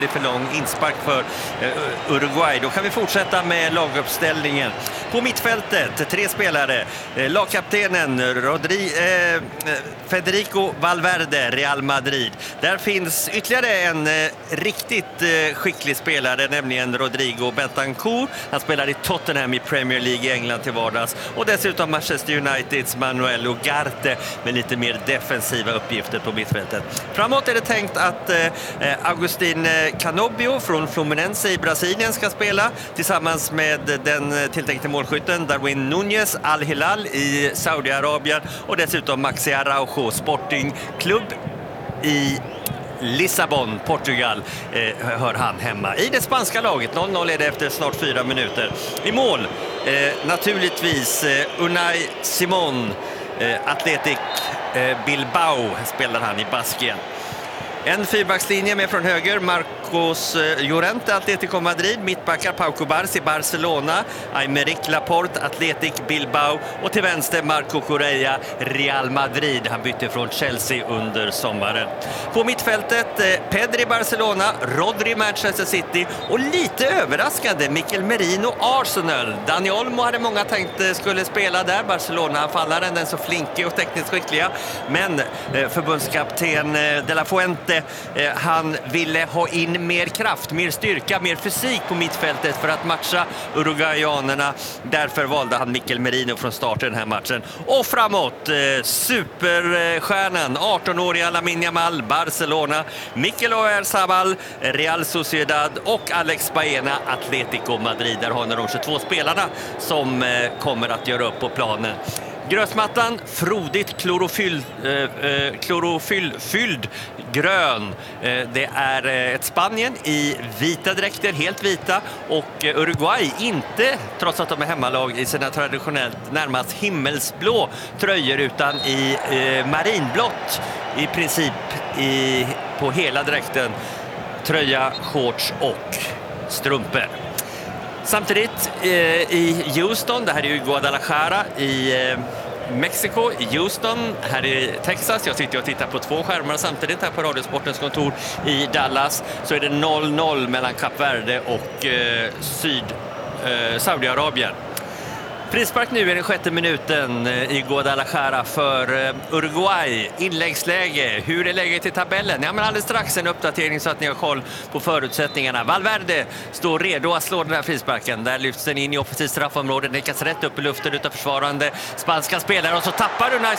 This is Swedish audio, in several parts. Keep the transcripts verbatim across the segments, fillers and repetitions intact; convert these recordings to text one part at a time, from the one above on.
Det är för lång inspark för uh, Uruguay. Då kan vi fortsätta med laguppställningen. På mittfältet, tre spelare. Eh, lagkaptenen Rodri, eh, Federico Valverde, Real Madrid. Där finns ytterligare en eh, riktigt eh, skicklig spelare, nämligen Rodrigo Bentancur. Han spelar i Tottenham i Premier League i England till vardags. Och dessutom Manchester Uniteds Manuel Ugarte med lite mer defensiva uppgifter på mittfältet. Framåt är det tänkt att eh, Agustin Canobbio från Fluminense i Brasilien ska spela tillsammans med den tilltänkte målskytten Darwin Núñez Al-Hilal i Saudiarabien och dessutom Maxi Araujo, Sportingklubb i Lissabon, Portugal, eh, hör han hemma. I det spanska laget, noll noll är det efter snart fyra minuter. I mål, eh, naturligtvis eh, Unai Simón, eh, Athletic eh, Bilbao spelar han i Baskien. En fyrbackslinje med från höger Marcos Llorente, Atletico Madrid, mittbackar Pau Cubarsí, Barcelona, Aymeric Laporte, Athletic Bilbao och till vänster Marco Correa, Real Madrid. Han bytte från Chelsea under sommaren. På mittfältet Pedri, Barcelona, Rodri, Manchester City och lite överraskande Mikel Merino, Arsenal. Dani Olmo hade många tänkt skulle spela där, Barcelona-anfallaren, den så flinke och tekniskt skickliga, men förbundskapten De La Fuente han ville ha in mer kraft, mer styrka, mer fysik på mittfältet för att matcha uruguayanerna. Därför valde han Mikel Merino från start i den här matchen. Och framåt, superstjärnan, arton-åriga Lamine Yamal, Barcelona, Mikel Oyarzabal, Real Sociedad och Alex Baena, Atletico Madrid. Där har ni de tjugotvå spelarna som kommer att göra upp på planen. Grösmattan, frodigt klorofyll, eh, klorofyllfylld grön. Eh, det är ett Spanien i vita dräkter, helt vita, och Uruguay inte, trots att de är hemmalag, i sina traditionellt närmast himmelsblå tröjor utan i eh, marinblått i princip i, på hela dräkten. Tröja, shorts och strumpor. Samtidigt eh, i Houston, det här är ju Guadalajara i eh, Mexiko, i Houston, här i Texas. Jag sitter och tittar på två skärmar samtidigt här på Radiosportens kontor i Dallas. Så är det noll noll mellan Kap Verde och eh, Syd, eh, Saudiarabien. Frispark nu i den sjätte minuten i Guadalajara för Uruguay. Inläggsläge. Hur är läget i tabellen? Ja, men alldeles strax en uppdatering så att ni har koll på förutsättningarna. Valverde står redo att slå den här frisparken. Där lyfts den in i offensivt straffområde. Nickas rätt upp i luften utav försvarande spanska spelare. Och så tappar Unai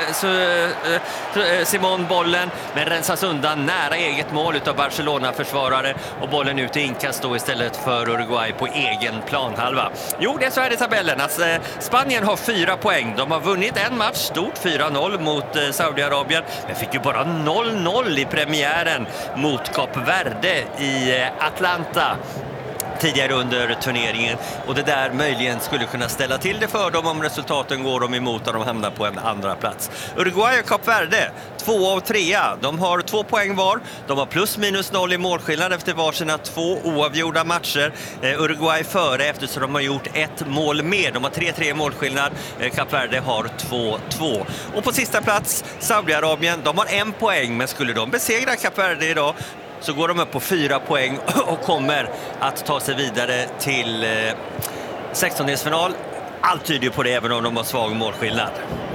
Simón bollen, men rensas undan nära eget mål utav Barcelona-försvarare. Och bollen ut i inkast då istället för Uruguay på egen planhalva. Jo, det är så här i tabellen. Alltså, Spanien har fyra poäng. De har vunnit en match, stort fyra noll mot eh, Saudiarabien, men fick ju bara noll noll i premiären mot Kap Verde i eh, Atlanta tidigare under turneringen, och det där möjligen skulle kunna ställa till det för dem om resultaten går dem emot och de hamnar på en andra plats. Uruguay och Kap Verde, två av trea. De har två poäng var. De har plus minus noll i målskillnad efter varsina två oavgjorda matcher. Eh, Uruguay före eftersom de har gjort ett mål mer. De har tre tre målskillnad. Eh, Kap Verde har två två. Och på sista plats Saudiarabien. De har en poäng, men skulle de besegra Kap Verde idag så går de upp på fyra poäng och kommer att ta sig vidare till eh, sextondelsfinal. Allt tyder på det, även om de har svag målskillnad.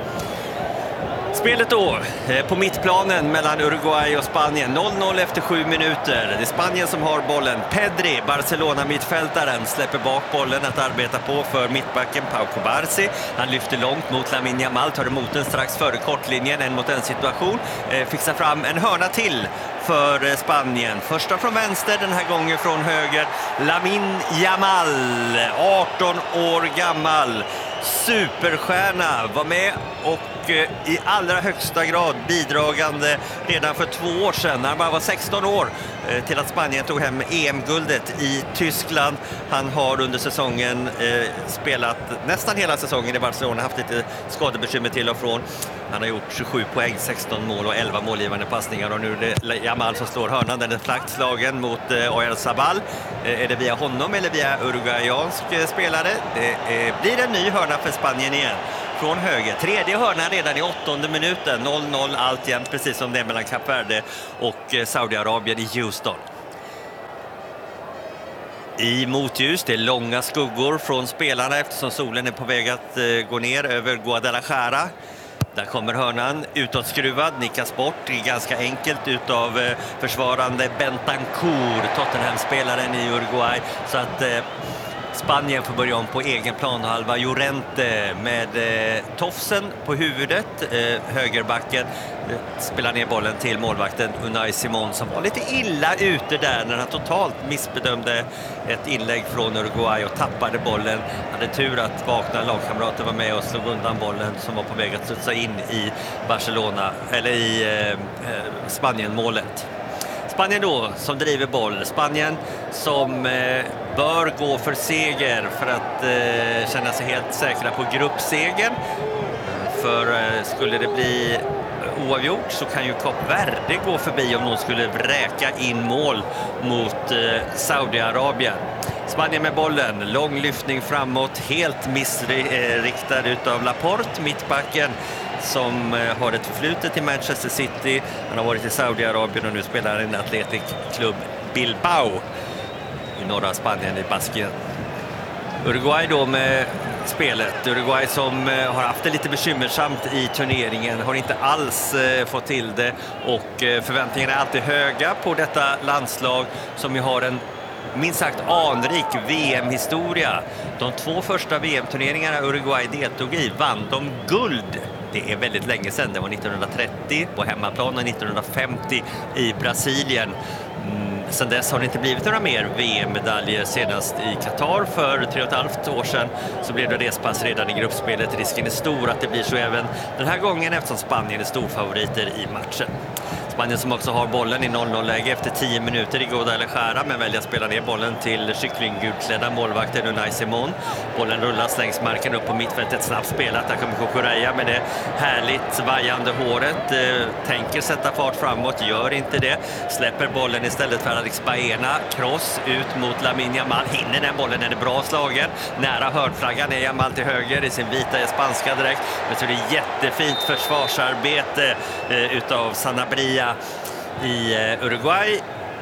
Spelet då eh, på mittplanen mellan Uruguay och Spanien. noll noll efter sju minuter. Det är Spanien som har bollen. Pedri, Barcelona-mittfältaren, släpper bak bollen att arbeta på för mittbacken Pau Cubarsí. Han lyfter långt mot Lamine Yamal, tar emot den strax före kortlinjen. En mot en situation. Eh, fixar fram en hörna till för Spanien. Första från vänster, den här gången från höger. Lamine Yamal, arton år gammal. Superstjärna, var med och i allra högsta grad bidragande redan för två år sedan när han bara var sexton år till att Spanien tog hem E M-guldet i Tyskland. Han har under säsongen eh, spelat nästan hela säsongen i Barcelona, haft lite skadebekymmer till och från. Han har gjort tjugosju poäng, sexton mål och elva målgivande passningar, och nu är det Yamal som slår hörnan. Den är flakt slagen mot eh, Oyarzabal. Eh, är det via honom eller via uruguayansk eh, spelare? Det eh, blir en ny hörna för Spanien igen. Från höger. Tredje hörnan redan i åttonde minuten. noll noll alltjämt, precis som det är mellan Kap Verde och Saudiarabien i Houston. i motljus. Det är långa skuggor från spelarna eftersom solen är på väg att eh, gå ner över Guadalajara. Där kommer hörnan utåtskruvad, nickas bort. Det är ganska enkelt utav eh, försvarande Bentancur, Tottenham-spelaren i Uruguay. Så att eh, Spanien får börja om på egen planhalva. Llorente med eh, tofsen på huvudet, eh, högerbacken, eh, spelar ner bollen till målvakten Unai Simón som var lite illa ute där när han totalt missbedömde ett inlägg från Uruguay och tappade bollen. Hade tur att vakna lagkamrater var med och slog undan bollen som var på väg att studsa in i Barcelona, eller i eh, eh, Spanien-målet. Spanien då som driver boll. Spanien som eh, bör gå för seger för att eh, känna sig helt säkra på gruppsegern. För eh, skulle det bli oavgjort så kan ju Kap Verde gå förbi om någon skulle vräka in mål mot eh, Saudiarabien. Spanien med bollen, lång lyftning framåt, helt missriktad utav Laporte, mittbacken som har ett förflutet i Manchester City. Han har varit i Saudiarabien och nu spelar en Athletic Club Bilbao i norra Spanien i Baskien. Uruguay då med spelet. Uruguay som har haft det lite bekymmersamt i turneringen, har inte alls fått till det och förväntningarna är alltid höga på detta landslag som ju har en minst sagt anrik V M-historia. De två första V M-turneringarna Uruguay deltog i vann de guld. Det är väldigt länge sedan, det var nittonhundratrettio på hemmaplan och nittonhundrafemtio i Brasilien. Mm, sen dess har det inte blivit några mer V M-medaljer. Senast i Qatar för tre och ett halvt år sedan så blev det respass redan i gruppspelet. Risken är stor att det blir så även den här gången eftersom Spanien är storfavoriter i matchen. Spanien som också har bollen i noll noll-läge efter tio minuter i Guadalajara men väljer att spela ner bollen till kycklinggulklädda målvakten Unai Simón. Bollen rullas längs marken upp på mittfältet, snabbt spelat. Där kommer Cucurella med det härligt vajande håret. Eh, tänker sätta fart framåt, gör inte det. Släpper bollen istället för Alex Baena. Cross ut mot Lamine Yamal. Hinner den bollen, är det bra slagen. Nära hörnflaggan är Yamal till höger i sin vita spanska dräkt. Men så är det jättefint försvarsarbete eh, utav Sanabria i Uruguay.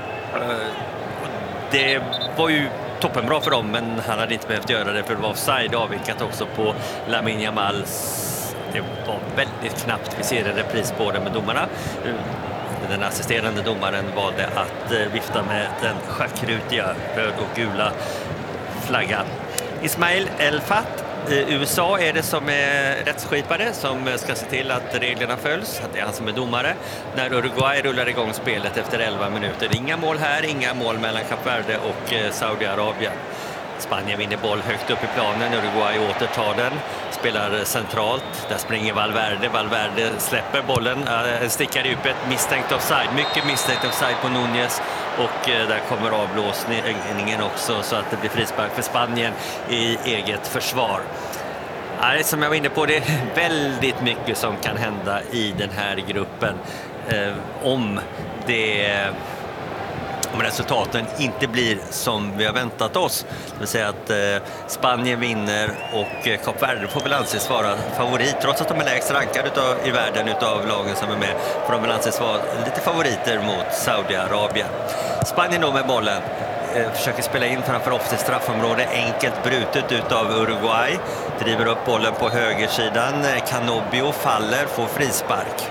Det var ju toppenbra för dem men han hade inte behövt göra det för det var offside avvikat också på Lamine Yamal. Det var väldigt knappt, vi ser en repris på det med domarna. Den assisterande domaren valde att vifta med den schackrutiga röd och gula flaggan. Ismail El-Fat. I U S A är det som är rättsskipare som ska se till att reglerna följs, att det är han som är domare. När Uruguay rullar igång spelet efter elva minuter. Inga mål här, inga mål mellan Kap Verde och Saudiarabien. Spanien vinner boll högt upp i planen, Uruguay återtar den, spelar centralt, där springer Valverde, Valverde släpper bollen, äh, stickar i djupet, misstänkt offside, mycket misstänkt offside på Núñez och äh, där kommer avblåsningen också så att det blir frispark för Spanien i eget försvar. Nej, som jag var inne på, det är väldigt mycket som kan hända i den här gruppen eh, om det om resultaten inte blir som vi har väntat oss. Det vill säga att eh, Spanien vinner och eh, Kap Verde får väl anses vara favorit. Trots att de är lägst rankade utav, i världen utav lagen som är med får de väl anses vara lite favoriter mot Saudiarabien. Spanien då med bollen. Eh, försöker spela in framför offensivt straffområde. Enkelt brutet utav Uruguay. Driver upp bollen på högersidan. Canobio faller, får frispark.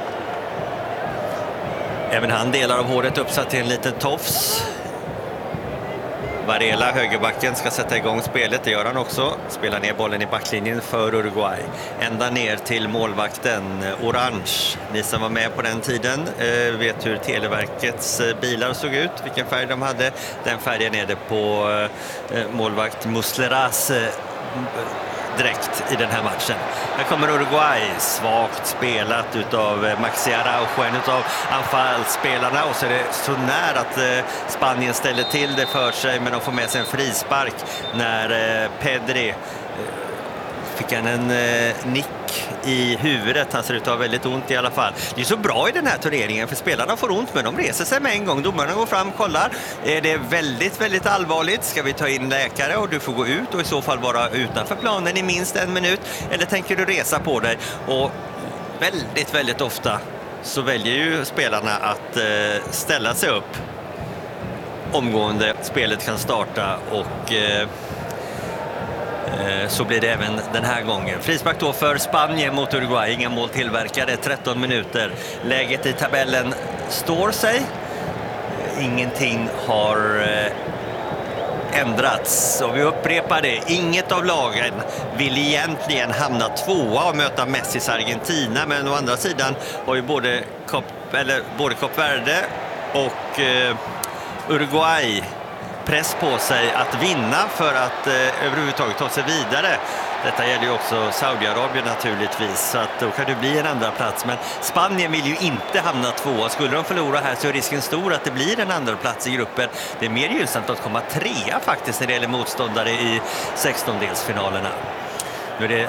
Även han delar av håret uppsatt till en liten tofs. Varela, högerbacken, ska sätta igång spelet. Det gör han också. Spelar ner bollen i backlinjen för Uruguay. Ända ner till målvakten Orange. Ni som var med på den tiden eh, vet hur Televerkets bilar såg ut. Vilken färg de hade. Den färgen är det på eh, målvakt Musleras eh, direkt i den här matchen. Här kommer Uruguay, svagt spelat utav Maxi Araujo, en utav anfallsspelarna, och så är det så nära att eh, Spanien ställer till det för sig, men de får med sig en frispark när eh, Pedri eh, fick han en eh, nick i huvudet. Han ser ut att ha väldigt ont i alla fall. Det är så bra i den här turneringen för spelarna får ont men de reser sig med en gång. Domarna går fram, kollar. Är det väldigt, väldigt allvarligt? Ska vi ta in läkare och du får gå ut och i så fall vara utanför planen i minst en minut? Eller tänker du resa på dig? Och väldigt, väldigt ofta så väljer ju spelarna att eh, ställa sig upp omgående spelet kan starta, och eh, så blir det även den här gången. Frispark då för Spanien mot Uruguay. Inga mål tillverkade, tretton minuter. Läget i tabellen står sig. Ingenting har ändrats. Och vi upprepar det. Inget av lagen vill egentligen hamna tvåa och möta Messis Argentina. Men å andra sidan har ju både Kop, eller både Kap Verde och eh, Uruguay press på sig att vinna för att eh, överhuvudtaget ta sig vidare. Detta gäller ju också Saudiarabien naturligtvis, så att då kan det bli en andra plats. Men Spanien vill ju inte hamna tvåa. Skulle de förlora här så är risken stor att det blir en andra plats i gruppen. Det är mer gynnsamt att komma trea faktiskt när det gäller motståndare i sextondelsfinalerna. Nu är det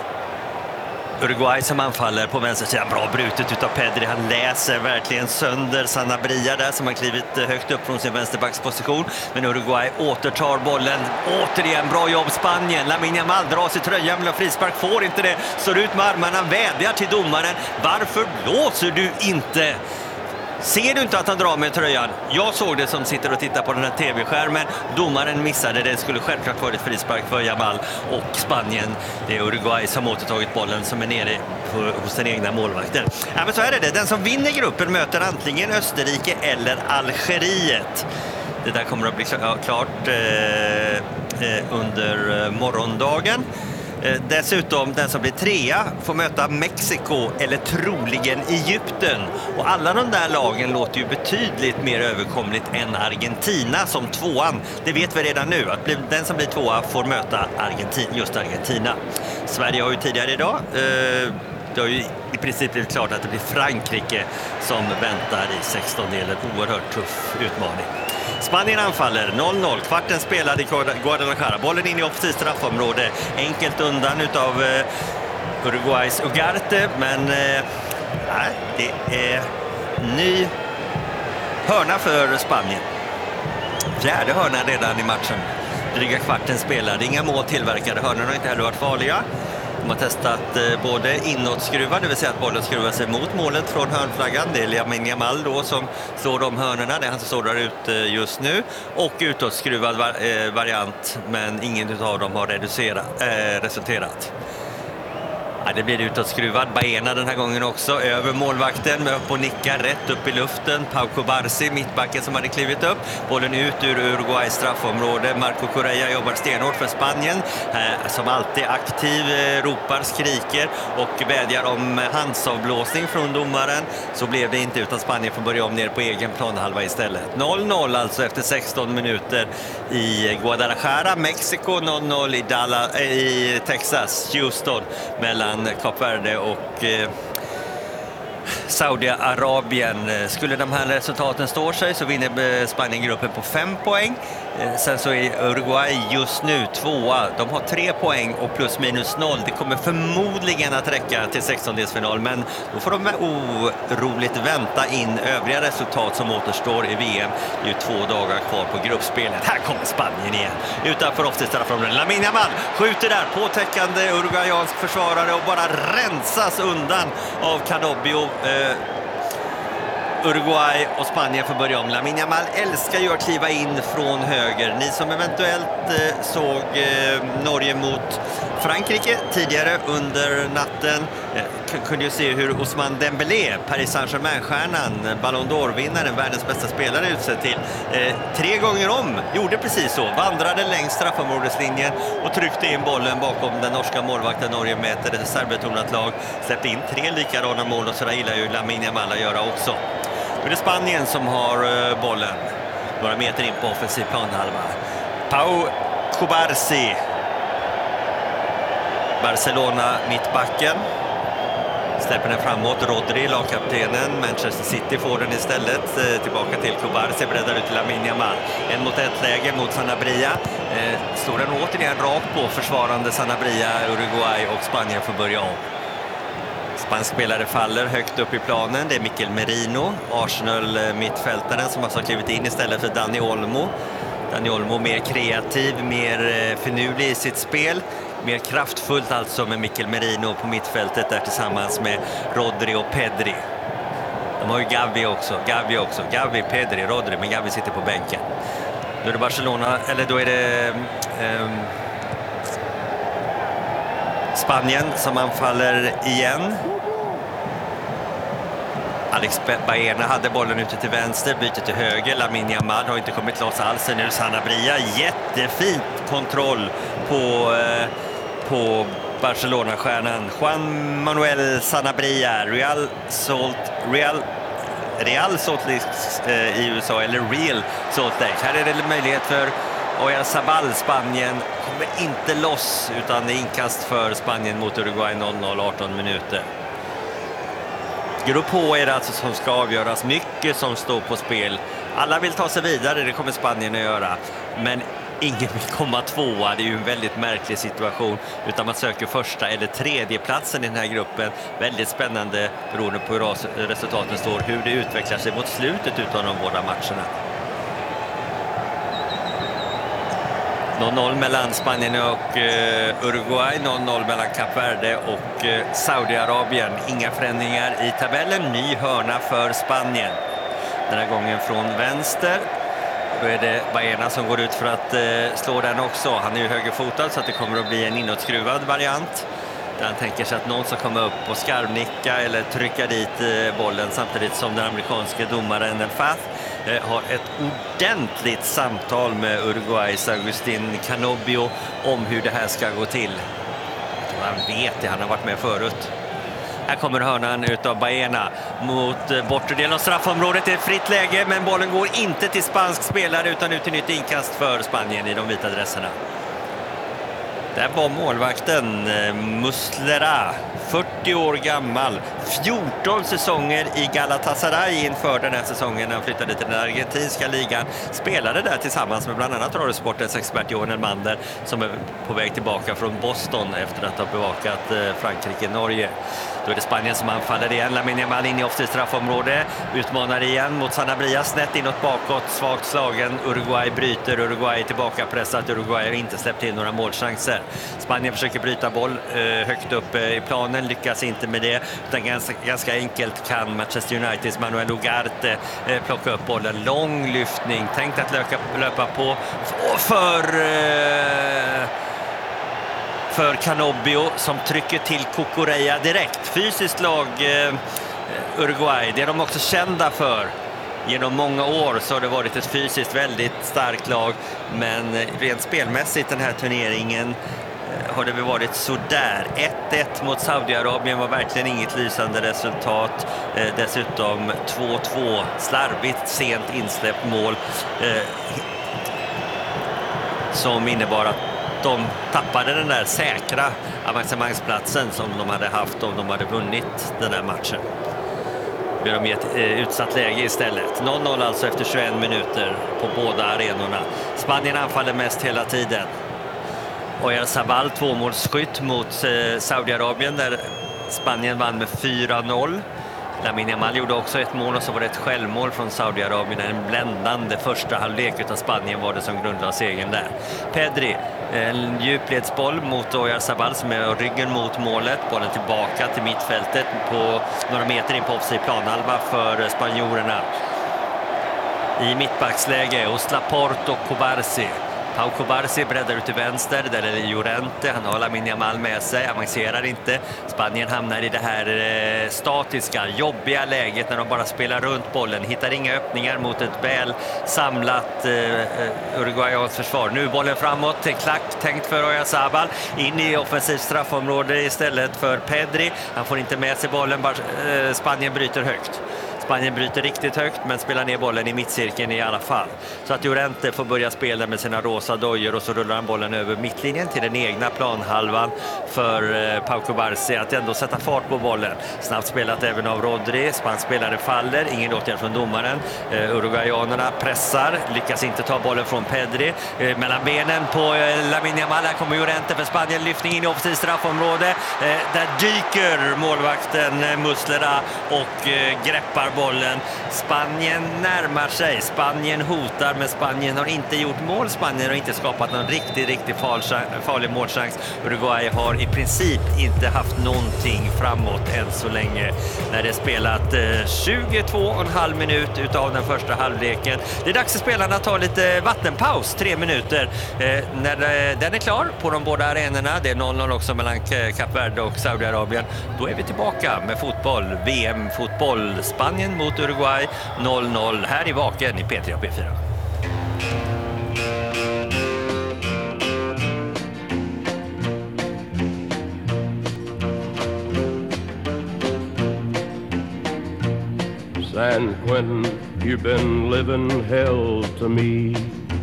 Uruguay som anfaller på vänstersidan. Bra brutet utav Pedri. Han läser verkligen sönder Sanabria där som har klivit högt upp från sin vänsterbacksposition. Men Uruguay återtar bollen. Återigen bra jobb Spanien. Lamine Yamal dras i tröjan men frispark får inte det. Står ut med armarna, vädjar till domaren. Varför blåser du inte? Ser du inte att han drar med tröjan? Jag såg det som sitter och tittar på den här tv-skärmen. Domaren missade det. Det skulle självklart varit frispark för Yamal och Spanien. Det är Uruguay som återtagit bollen som är nere på, hos den egna målvakten. Ja, men så är det. Den som vinner gruppen möter antingen Österrike eller Algeriet. Det där kommer att bli klart eh, eh, under morgondagen. Dessutom, den som blir trea får möta Mexiko eller troligen Egypten. Och alla de där lagen låter ju betydligt mer överkomligt än Argentina som tvåan. Det vet vi redan nu, att den som blir tvåa får möta Argentina, just Argentina. Sverige har ju tidigare idag, det har ju i princip blivit klart att det blir Frankrike som väntar i sextondelen. Oerhört tuff utmaning. Spanien anfaller, noll noll, kvarten spelad i Guadalajara. Bollen in i offensivt straffområde, enkelt undan utav eh, Uruguays Ugarte, men eh, det är ny hörna för Spanien. Fjärde hörna redan i matchen. Dryga kvarten spelad, inga mål tillverkade, hörnorna har inte heller varit farliga. De har testat eh, både inåtskruva, det vill säga att bollen skruvar sig mot målet från hörnflaggan. Det är Lamine Yamal då som slår de hörnorna, det är han som står där ute eh, just nu. Och utåtskruvad var, eh, variant, men ingen av dem har reducerat, eh, resulterat. Ja, det blir utåtskruvad. Baena den här gången också. Över målvakten med upp och nickar rätt upp i luften. Pau Cubarsí, mittbacken som hade klivit upp. Bollen ut ur Uruguays straffområde. Marco Correa jobbar stenhårt för Spanien. Eh, som alltid aktiv, eh, ropar, skriker och vädjar om handsavblåsning från domaren. Så blev det inte, utan Spanien får börja om ner på egen planhalva istället. noll noll alltså efter sexton minuter i Guadalajara. Mexiko noll noll i, Dallas, äh, i Texas, Houston, mellan Kap Verde och eh, Saudiarabien. Skulle de här resultaten stå sig så vinner Spanien gruppen på fem poäng. Sen så är Uruguay just nu tvåa. De har tre poäng och plus minus noll. Det kommer förmodligen att räcka till sextondelsfinal, men då får de oroligt vänta in övriga resultat som återstår i V M. Det är ju två dagar kvar på gruppspelet. Här kommer Spanien igen. Utanför offside-straffområdet. Lamine Yamal skjuter där, påtäckande uruguayansk försvarare och bara rensas undan av Cadobbio. Eh, Uruguay och Spanien får börja om. Lamine Yamal älskar ju att kliva in från höger. Ni som eventuellt eh, såg eh, Norge mot Frankrike tidigare under natten eh, kunde ju se hur Ousmane Dembélé, Paris Saint-Germain-stjärnan, Ballon d'Or-vinnaren, världens bästa spelare utsett till, eh, tre gånger om gjorde precis så. Vandrade längs straffområdeslinjen och tryckte in bollen bakom den norska målvakten. Norge mäter ett serbetonat lag, släppte in tre likadana mål, och så där gillar ju Lamine Yamal att göra också. Nu är det Spanien som har bollen några meter in på offensiv planhalva. Pau Cubarsí, Barcelona mittbacken, släpper den framåt. Rodri, lagkaptenen, Manchester City får den istället. Tillbaka till Cubarsí, breddar ut till Lamine Yamal. En mot ett läge mot Sanabria. Står den återigen rakt på försvarande Sanabria, Uruguay, och Spanien får börja om. Spansk spelare faller högt upp i planen. Det är Mikel Merino, Arsenal-mittfältaren, som har klivit in istället för Dani Olmo. Dani Olmo mer kreativ, mer finurlig i sitt spel. Mer kraftfullt alltså med Mikel Merino på mittfältet där tillsammans med Rodri och Pedri. De har ju Gavi också. Gavi också. Gavi, Pedri, Rodri, men Gavi sitter på bänken. Då är det Barcelona, eller då är det eh, Spanien som anfaller igen. Alex Baena hade bollen ute till vänster, byter till höger. Lamine Yamal har inte kommit loss alls. Nu är det Sanabria, jättefint kontroll på, eh, på Barcelona-stjärnan. Juan Manuel Sanabria, Real Salt, Real, Real Salt Lake eh, i U S A, eller Real Salt Lake. Här är det möjlighet för Oyarzabal, Spanien kommer inte loss, utan det är inkast för Spanien mot Uruguay. Noll noll, arton minuter. Grupp H är det alltså som ska avgöras, mycket som står på spel. Alla vill ta sig vidare, det kommer Spanien att göra. Men ingen vill komma tvåa, det är ju en väldigt märklig situation. Utan man söker första eller tredje platsen i den här gruppen. Väldigt spännande beroende på hur resultaten står, hur det utvecklar sig mot slutet utav de båda matcherna. noll noll mellan Spanien och eh, Uruguay, noll noll mellan Kap Verde och eh, Saudiarabien. Inga förändringar i tabellen, ny hörna för Spanien. Den här gången från vänster. Då är det Baena som går ut för att eh, slå den också. Han är ju högerfotad så att det kommer att bli en inåtskruvad variant. Där han tänker sig att någon ska komma upp och skarvnicka eller trycka dit eh, bollen, samtidigt som den amerikanska domaren El Fath eh, har ett ordentligt samtal med Uruguays Agustín Canobbio om hur det här ska gå till. Han vet det, han har varit med förut. Här kommer hörnan utav Baena mot eh, bortre delen av straffområdet. Det är ett fritt läge, men bollen går inte till spansk spelare utan ut till nytt inkast för Spanien i de vita dresserna. Där var målvakten Muslera, fyrtio år gammal, fjorton säsonger i Galatasaray inför den här säsongen när han flyttade till den argentinska ligan. Spelade där tillsammans med bland annat Radiosportens expert Johan Elmander, som är på väg tillbaka från Boston efter att ha bevakat Frankrike-Norge. Då är det Spanien som anfaller igen. Lamine Yamal in i offensivt straffområde. Utmanar igen mot Sanabria. Snett inåt bakåt. Svagt slagen. Uruguay bryter. Uruguay tillbaka pressat. Uruguay har inte släppt till några målchanser. Spanien försöker bryta boll eh, högt upp eh, i planen. Lyckas inte med det. Utan ganska, ganska enkelt kan Manchester Uniteds Manuel Ugarte eh, plocka upp bollen. Lång lyftning. Tänkt att löka, löpa på för... Eh, för Canobbio som trycker till Cucurella direkt. Fysiskt lag eh, Uruguay, det är de också kända för. Genom många år så har det varit ett fysiskt väldigt starkt lag, men rent spelmässigt den här turneringen eh, har det väl varit sådär. ett ett mot Saudiarabien var verkligen inget lysande resultat. Eh, dessutom två två, slarvigt sent insläppt mål eh, som innebar att de tappade den där säkra avancemangsplatsen som de hade haft om de hade vunnit den här matchen. Blir de i ett eh, utsatt läge istället. noll noll alltså efter tjugoen minuter på båda arenorna. Spanien anfaller mest hela tiden. Oyarzabal tvåmålsskytt mot eh, Saudiarabien där Spanien vann med fyra noll. Lamine Yamal gjorde också ett mål och så var det ett självmål från Saudiarabien. En bländande första halvlek utav Spanien var det som grundlade segern där. Pedri, en djupledsboll mot Oyarzabal som är ryggen mot målet. Bollen tillbaka till mittfältet på några meter in på offside planhalva för spanjorerna. I mittbacksläge hos Laporte och Cobarsi. Pau Cobarsi breddar ut till vänster, där är det Llorente, han har Lamine Yamal med sig, avancerar inte. Spanien hamnar i det här eh, statiska, jobbiga läget när de bara spelar runt bollen, hittar inga öppningar mot ett väl samlat eh, Uruguayans försvar. Nu bollen framåt, till klack, tänkt för Oyarzabal, in i offensivt straffområde istället för Pedri. Han får inte med sig bollen, bara, eh, Spanien bryter högt. Spanien bryter riktigt högt men spelar ner bollen i mittcirkeln i alla fall. Så att Llorente får börja spela med sina rosa dojor och så rullar han bollen över mittlinjen till den egna planhalvan för eh, Pau Cobarsi att ändå sätta fart på bollen. Snabbt spelat även av Rodri. Spanspelare faller, ingen åtgärd från domaren. Eh, Uruguayanerna pressar, lyckas inte ta bollen från Pedri. Eh, mellan benen på eh, Lamine Yamal, här kommer Llorente för Spanien. Lyftning in i offensivt straffområde. Eh, där dyker målvakten eh, Muslera och eh, greppar bollen. Spanien närmar sig. Spanien hotar, men Spanien har inte gjort mål. Spanien har inte skapat någon riktigt, riktigt farlig målchans. Uruguay har i princip inte haft någonting framåt än så länge när det spelat tjugotvå och en halv minut utav den första halvleken. Det är dags för spelarna att ta lite vattenpaus, tre minuter. Eh, när den är klar på de båda arenorna, det är noll noll också mellan Kap Verde och Saudiarabien, då är vi tillbaka med fotboll, V M-fotboll, Spanien mot Uruguay, noll noll här i Vaken i P tre och P fyra. San Quentin, you've been living hell to me.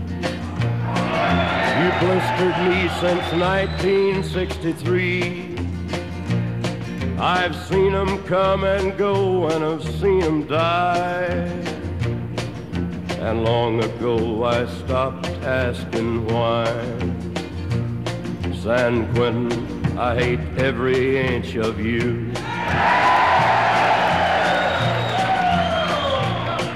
You blistered me since nineteen sixty-three. I've seen them come and go, and I've seen them die. And long ago I stopped asking why. San Quentin, I hate every inch of you.